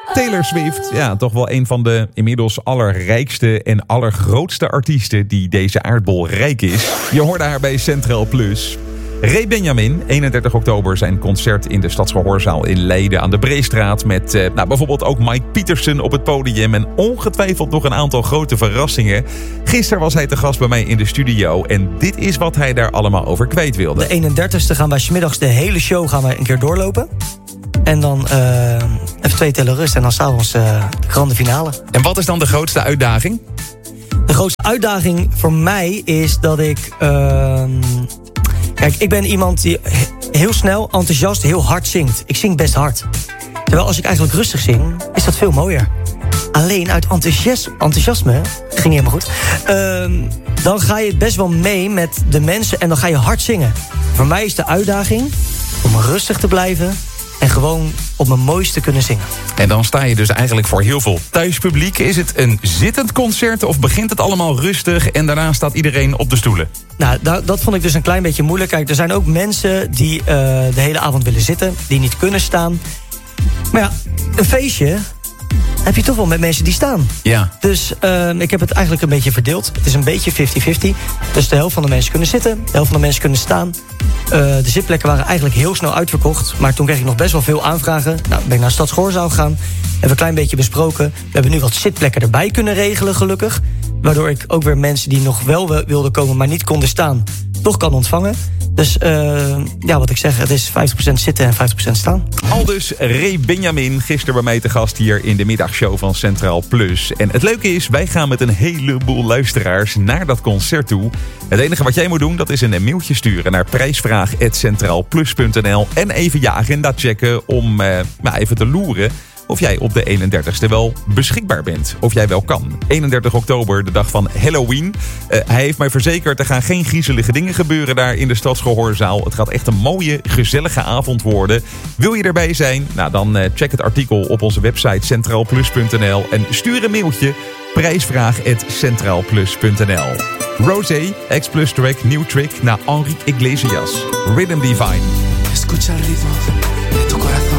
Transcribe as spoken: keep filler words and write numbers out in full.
Taylor Swift, ja, toch wel een van de inmiddels allerrijkste en allergrootste artiesten die deze aardbol rijk is. Je hoorde haar bij Centraal Plus. Ray Benjamin, eenendertig oktober zijn concert in de Stadsgehoorzaal in Leiden aan de Breestraat. Met eh, nou, bijvoorbeeld ook Mike Pietersen op het podium en ongetwijfeld nog een aantal grote verrassingen. Gisteren was hij te gast bij mij in de studio en dit is wat hij daar allemaal over kwijt wilde. De eenendertigste gaan wij 's middags de hele show gaan wij een keer doorlopen. En dan uh, even twee tellen rust en dan s'avonds uh, de grande finale. En wat is dan de grootste uitdaging? De grootste uitdaging voor mij is dat ik... Uh, kijk, ik ben iemand die heel snel, enthousiast, heel hard zingt. Ik zing best hard. Terwijl als ik eigenlijk rustig zing, is dat veel mooier. Alleen uit enthousiasme, enthousiasme ging helemaal goed... Uh, dan ga je best wel mee met de mensen en dan ga je hard zingen. Voor mij is de uitdaging om rustig te blijven... en gewoon op mijn mooiste kunnen zingen. En dan sta je dus eigenlijk voor heel veel thuispubliek. Is het een zittend concert of begint het allemaal rustig... en daarna staat iedereen op de stoelen? Nou, dat, dat vond ik dus een klein beetje moeilijk. Kijk, er zijn ook mensen die uh, de hele avond willen zitten... die niet kunnen staan. Maar ja, een feestje... heb je toch wel met mensen die staan. Ja. Dus uh, ik heb het eigenlijk een beetje verdeeld. Het is een beetje vijftig vijftig. Dus de helft van de mensen kunnen zitten. De helft van de mensen kunnen staan. Uh, de zitplekken waren eigenlijk heel snel uitverkocht. Maar toen kreeg ik nog best wel veel aanvragen. Nou, ben ik naar Stadsgehoorzaal gegaan. Hebben een klein beetje besproken. We hebben nu wat zitplekken erbij kunnen regelen, gelukkig. Waardoor ik ook weer mensen die nog wel wilden komen... maar niet konden staan, toch kan ontvangen. Dus uh, ja, wat ik zeg, het is vijftig procent zitten en vijftig procent staan. Aldus Ray Benjamin, gisteren bij mij te gast hier in de middagshow van Centraal Plus. En het leuke is, wij gaan met een heleboel luisteraars naar dat concert toe. Het enige wat jij moet doen, dat is een mailtje sturen naar prijsvraag at centraalplus punt n l en even je agenda checken om uh, nou, even te loeren of jij op de eenendertigste wel beschikbaar bent. Of jij wel kan. eenendertig oktober, de dag van Halloween. Uh, hij heeft mij verzekerd, er gaan geen griezelige dingen gebeuren daar in de Stadsgehoorzaal. Het gaat echt een mooie, gezellige avond worden. Wil je erbij zijn? Nou, dan uh, check het artikel op onze website centraalplus punt n l en stuur een mailtje prijsvraag at centraalplus punt n l. Rosé, X-Plus track, nieuw track naar Enrique Iglesias. Rhythm Divine. Escucha el ritmo de tu corazón.